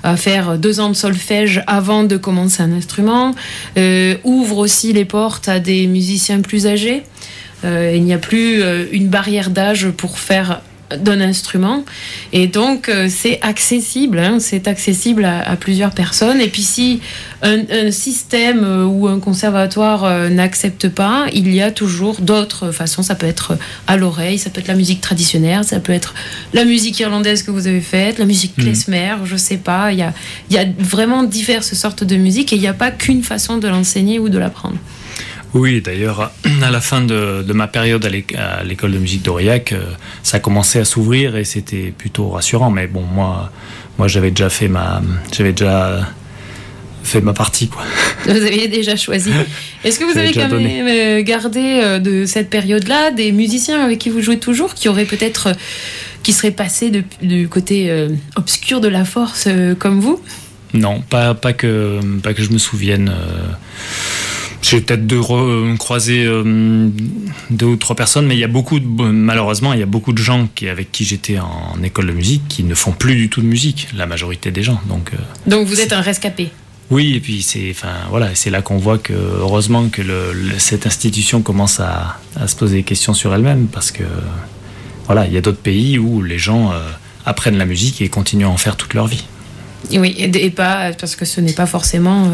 à faire 2 ans de solfège avant de commencer un instrument, ouvre aussi les portes à des musiciens plus âgés. Il n'y a plus une barrière d'âge pour faire d'un instrument, et donc c'est accessible à plusieurs personnes. Et puis si un système ou un conservatoire n'accepte pas, il y a toujours d'autres façons. Ça peut être à l'oreille, ça peut être la musique traditionnelle, ça peut être la musique irlandaise que vous avez faite, la musique klezmer, je sais pas, il y a vraiment diverses sortes de musique, et il n'y a pas qu'une façon de l'enseigner ou de l'apprendre. Oui, d'ailleurs, à la fin de ma période à l'école de musique d'Aurillac, ça commençait à s'ouvrir et c'était plutôt rassurant. Mais bon, moi j'avais déjà fait ma partie, quoi. Vous aviez déjà choisi. Est-ce que vous avez quand même gardé de cette période-là des musiciens avec qui vous jouez toujours, qui auraient peut-être, qui seraient passés du côté obscur de la force comme vous ? Non, pas que je me souvienne. J'ai peut-être croisé 2 ou 3 personnes, mais malheureusement, il y a beaucoup de gens avec qui j'étais en école de musique qui ne font plus du tout de musique, la majorité des gens. Donc vous êtes un rescapé. Oui, et puis c'est là qu'on voit que, heureusement, que cette institution commence à se poser des questions sur elle-même, parce que il y a d'autres pays où les gens apprennent la musique et continuent à en faire toute leur vie. Oui, et pas parce que ce n'est pas forcément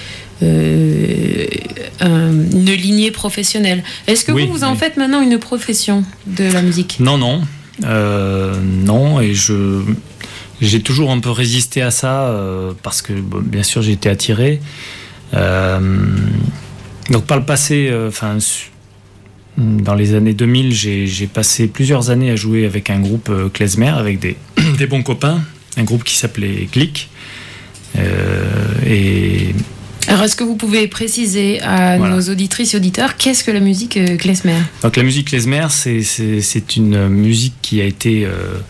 une lignée professionnelle. Est-ce que vous en faites maintenant une profession de la musique ? Non, et j'ai toujours un peu résisté à ça parce que bien sûr j'ai été attiré. Donc par le passé, dans les années 2000, j'ai passé plusieurs années à jouer avec un groupe klezmer, avec des bons copains, un groupe qui s'appelait Glick. Alors, est-ce que vous pouvez préciser à nos auditrices et auditeurs qu'est-ce que la musique klezmer ? Donc, la musique klezmer, c'est une musique qui a été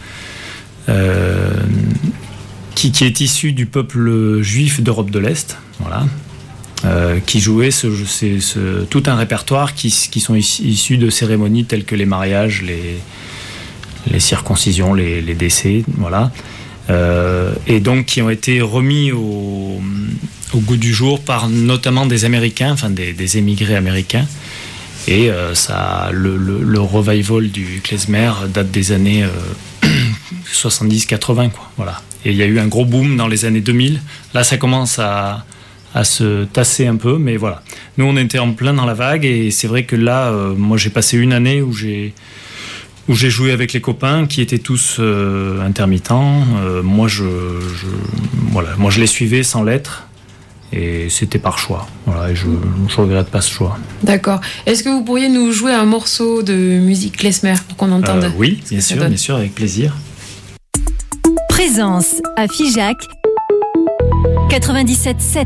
qui est issue du peuple juif d'Europe de l'Est, qui jouait tout un répertoire qui sont issus de cérémonies telles que les mariages, les circoncisions, les décès, et donc qui ont été remis au goût du jour par notamment des Américains, des émigrés américains. Et le revival du klezmer date des années 70-80, Et il y a eu un gros boom dans les années 2000. Là, ça commence à se tasser un peu, mais voilà. Nous, on était en plein dans la vague, et c'est vrai que là, moi, j'ai passé une année où j'ai joué avec les copains qui étaient tous intermittents. Moi, je les suivais sans lettres. Et c'était par choix. Et je regrette pas ce choix. D'accord. Est-ce que vous pourriez nous jouer un morceau de musique klezmer pour qu'on entende ? Oui, bien sûr, avec plaisir. Présence à Figeac 97.7.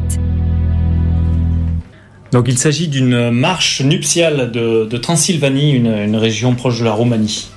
Donc il s'agit d'une marche nuptiale de Transylvanie, une région proche de la Roumanie.